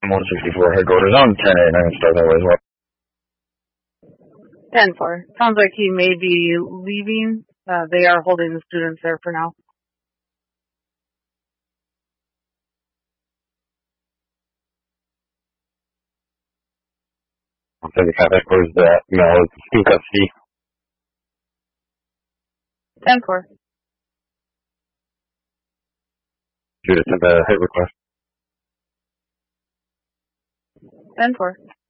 164 headquarters on 1089 Start Highway. What? 10-4. Sounds like he may be leaving. They are holding the students there for now. I'll send the contact. Where's that? No, it's in custody. 10-4. Should have sent a hit request. 10-4.